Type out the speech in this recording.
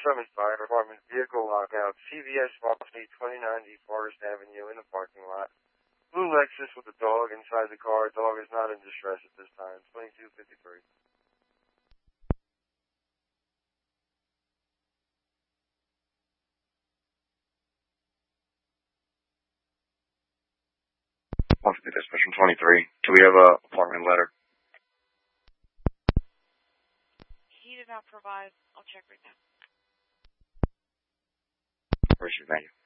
Summons Fire Department vehicle lockout. CVS Pharmacy, 29 Forest Avenue in the parking lot. Blue Lexus with a dog inside the car. Dog is not in distress at this time. 2253. Once again, dispatch from 23. Do we have a appointment letter? He did not provide. I'll check right now. Appreciate it. Thank you.